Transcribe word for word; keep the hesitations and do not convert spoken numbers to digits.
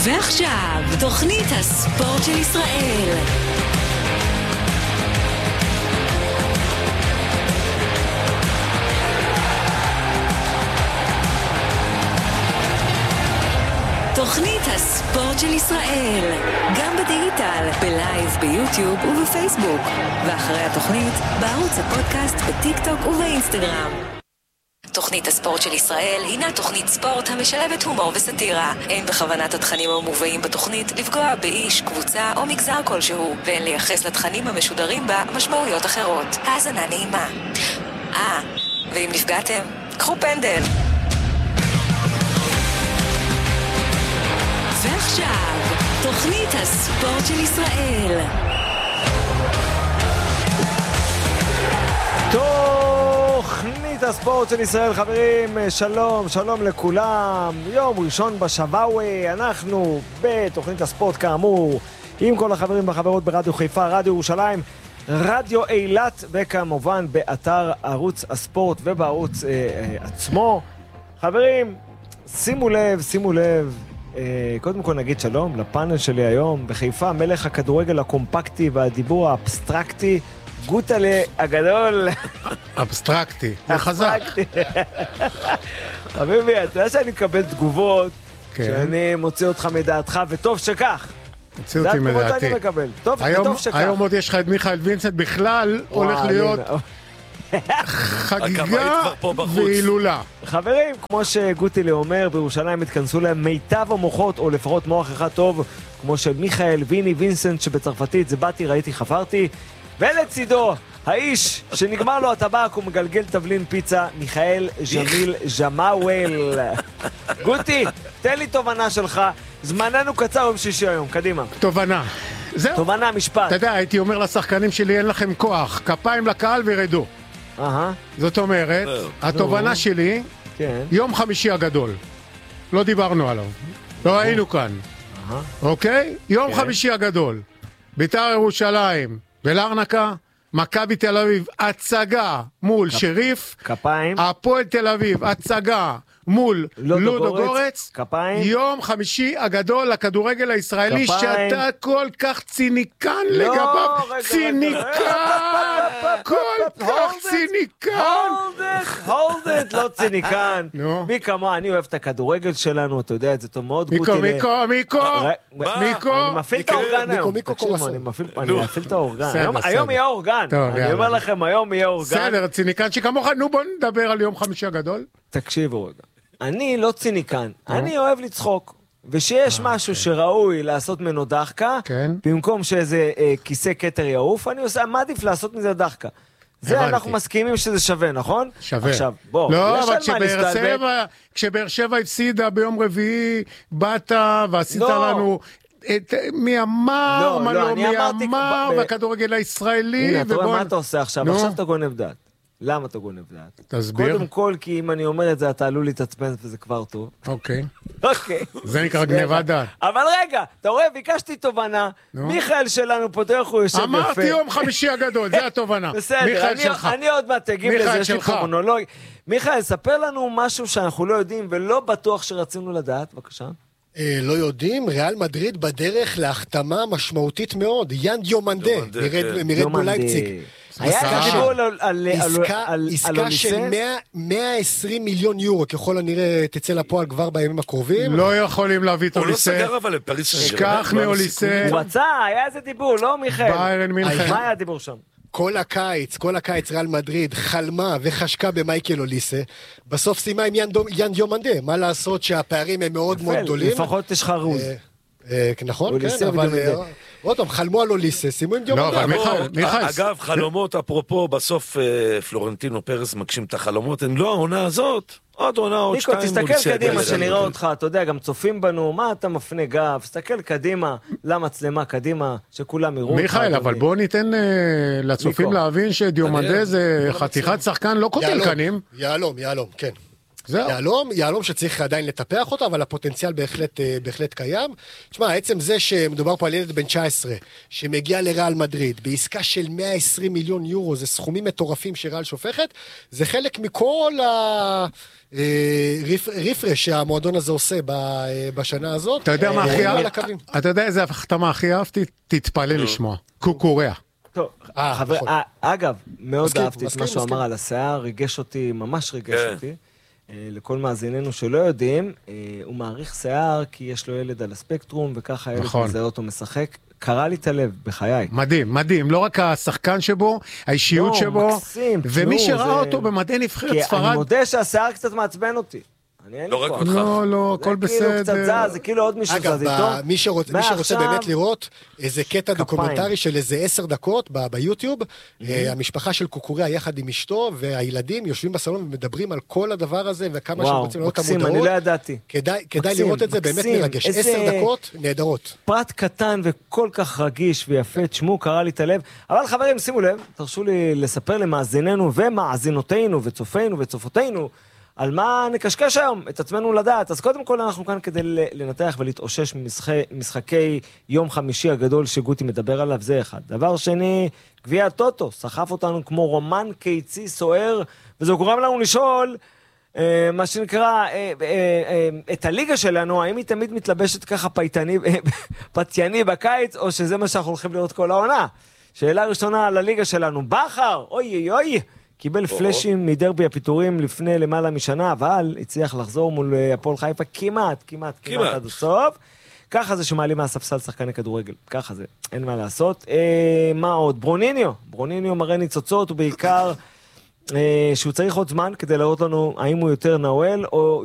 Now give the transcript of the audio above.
ועכשיו, תוכנית הספורט של ישראל. תוכנית הספורט של ישראל, גם בדיגיטל, בלייב, ביוטיוב ובפייסבוק, ואחרי התוכנית, בערוץ הפודקאסט, בטיק טוק ובאינסטגרם. תוכנית הספורט של ישראל הינה תוכנית ספורט המשלבת הומור וסטירה. אין בכוונת התכנים המובאים בתוכנית לפגוע באיש, קבוצה או מגזר כלשהו, ואין לייחס לתכנים המשודרים בה משמעויות אחרות. האזנה נעימה. אה, ואם נפגעתם, קחו פנדל. ועכשיו, תוכנית הספורט של ישראל. תוכנית הספורט של ישראל, חברים, שלום, שלום לכולם. יום ראשון בשבוע, אנחנו בתוכנית הספורט כאמור, עם כל החברים והחברות ברדיו חיפה, רדיו ירושלים, רדיו אילת, וכמובן באתר ערוץ הספורט ובערוץ אה, אה, עצמו. חברים, שימו לב, שימו לב, קודם כל נגיד שלום לפאנל שלי היום בחיפה, מלך הכדורגל הקומפקטי והדיבור האבסטרקטי, גוטלה הגדול. אבסטרקטי, זה חזק. חביבי, אתה יודע שאני מקבל תגובות שאני מוציא אותך מדעתך, וטוב שכך. מוציא אותי מדעתי. וטוב שכך. היום עוד יש לך את מיכאל וינסנט, בכלל הולך להיות חגיגה והילולה. חברים, כמו שגוטילה אומר, בירושלים התכנסו להם מיטב המוחות, או לפחות מוח אחד טוב, כמו של מיכאל ויני וינסנט שבצרפתית זה באתי, ראיתי, חפרתי, ולצידו האיש שנגמר לו הטבק ומגלגל תבלין פיצה, מיכאל ג'מיל ג'מאוול. גוטי, תן לי תובנה שלך, זמננו קצר יום שישי היום, קדימה. תובנה. זהו. תובנה, משפט. אתה יודע, הייתי אומר לשחקנים שלי, אין לכם כוח, כפיים לקהל וירדו. אהה. זאת אומרת, התובנה שלי, יום חמישי הגדול. לא דיברנו עליו. לא היינו כאן. אוקיי? יום חמישי הגדול. בית"ר ירושלים ולארנקה, מכבי תל אביב, הצגה מול שריף. כפיים. הפועל תל אביב, הצגה מול לודו גורץ. כפיים. יום חמישי הגדול לכדורגל הישראלי, שאתה כל כך ציניקן לגביו. ציניקן! כל כך ציניקן! hold it, hold it, לא ציניקן. מי כמה, אני אוהב את הכדורגל שלנו, אתה יודע את זה טוב מאוד. מיקו, מיקו, מיקו. מיקו. אני מפעיל את האורגן היום. מיקו, מיקו, אני מפעיל את האורגן. היום יהיה אורגן. אני אומר לכם, היום יהיה אורגן. בסדר, ציניקן שכמוך, נו בוא נדבר על יום חמישי הגדול. תקשיבו רגע. אני לא ציניקן, אני אוהב לצחוק, ושיש משהו שראוי לעשות ממנו דחקה, במקום שאיזה כיסא קטר יעוף, אני עושה, מה עדיף לעשות מזה דחקה? זה אנחנו מסכימים שזה שווה, נכון? שווה. עכשיו, בוא, לא, אבל כשבאר שבע הפסידה ביום רביעי, באת ועשית לנו מי אמר, מה לא, מי אמר, והכדורגל הישראלי. הנה, אתה רואה מה אתה עושה עכשיו, עכשיו אתה גונב דעת. למה אתה גונב דעת? תסביר. קודם כל, כי אם אני אומר את זה, אתה עלול להתעצבן וזה כבר טוב. אוקיי. אוקיי. זה נקרא גניבת דעת. אבל רגע, אתה רואה, ביקשתי תובנה, מיכאל שלנו פותח, הוא יושב יפה. אמרתי יום חמישי הגדול, זה התובנה. בסדר, אני עוד מעט תגיב לזה, יש לי פה מונולוג. מיכאל, ספר לנו משהו שאנחנו לא יודעים ולא בטוח שרצינו לדעת, בבקשה. לא יודעים, ריאל מדריד בדרך להחתמה משמעותית מאוד, יאן דיומנדה, מרד בו לייפציג. היה דיבור על עסקה של מאה ועשרים מיליון יורו, ככל הנראה תצא לפועל כבר בימים הקרובים. לא יכולים להביא את אוליסה. הוא לא סגר אבל לפריס סן ז'רמן. שכח מאוליסה. הוא רצה, היה איזה דיבור, לא מיכאל? ביירן מינכן. מה היה הדיבור שם? כל הקיץ, כל הקיץ ריאל מדריד חלמה וחשקה במייקל אוליסה, בסוף סיימה עם יאן דיומנדה. מה לעשות שהפערים הם מאוד מאוד גדולים. לפחות יש לך רוז. נכון, כן, אבל עוד פעם, חלמו על אוליסה, שימו עם דיומנדה. אגב, חלומות, אפרופו, בסוף פלורנטינו פרס מגשים את החלומות, הם לא העונה הזאת, עוד עונה, עוד שתיים. ניקו, תסתכל קדימה, שנראה אותך, אתה יודע, גם צופים בנו, מה אתה מפנה גב, תסתכל קדימה, למצלמה קדימה, שכולם יראו אותך. מיכאל, אבל בואו ניתן לצופים להבין שדיומנדה זה חתיכת שחקן לא קוטל קנים. יעלום, יעלום, כן. יעלום, יעלום שצריך עדיין לטפח אותו, אבל הפוטנציאל בהחלט, בהחלט קיים. תשמע, עצם זה שמדובר פה על ילד בן תשע עשרה, שמגיע לריאל מדריד, בעסקה של מאה ועשרים מיליון יורו, זה סכומים מטורפים שריאל שופכת, זה חלק מכל ה... ריפרש שהמועדון הזה עושה בשנה הזאת. אתה יודע מה הכי אהבתי? אתה יודע איזה החתמה הכי אהבתי? תתפלא לשמוע. קוקוריה. טוב, אגב, מאוד אהבתי את מה שהוא אמר על השיער, ריגש אותי, ממש ריגש אותי. לכל מאזיננו שלא יודעים, הוא מעריך שיער כי יש לו ילד על הספקטרום, וככה הילד מזהה אותו משחק. קרא לי את הלב בחיי. מדהים, מדהים. לא רק השחקן שבו, האישיות שבו, ומי שראה אותו במדי נבחרת ספרד. אני מודה שהשיער קצת מעצבן אותי. לא רק אותך. לא, לא, הכל בסדר. זה כאילו עוד מישהו זז איתו. אגב, מי שרוצה באמת לראות איזה קטע דוקומנטרי של איזה עשר דקות ביוטיוב, המשפחה של קוקוריה יחד עם אשתו והילדים יושבים בסלון ומדברים על כל הדבר הזה וכמה שהם רוצים לראות את המודעות. אני לא ידעתי. כדאי לראות את זה, באמת מרגש. עשר דקות נהדרות. פרט קטן וכל כך רגיש ויפה, תשמעו, קרא לי את הלב. אבל חברים, שימו לב, תרשו לי לספר למאזיננו ומאזינותינו וצופינו וצופותינו על מה נקשקש היום, את עצמנו לדעת. אז קודם כל אנחנו כאן כדי לנתח ולהתאושש ממשחקי יום חמישי הגדול שגוטי מדבר עליו, זה אחד. דבר שני, גביע הטוטו, סחף אותנו כמו רומן קיצי סוער, וזה גורם לנו לשאול, אה, מה שנקרא, אה, אה, אה, את הליגה שלנו, האם היא תמיד מתלבשת ככה פייטני, פתייני בקיץ, או שזה מה שאנחנו הולכים לראות כל העונה. שאלה ראשונה על הליגה שלנו, בחר, אוי אוי אוי, קיבל פלאשים מדרבי הפיטורים לפני למעלה משנה, אבל הצליח לחזור מול הפועל חיפה כמעט, כמעט, כמעט עד הסוף. ככה זה שמעלים מהספסל שחקני כדורגל, ככה זה, אין מה לעשות. אה, מה עוד? ברוניניו, ברוניניו מראה ניצוצות, ובעיקר אה, שהוא צריך עוד זמן כדי לראות לנו האם הוא יותר נאואל או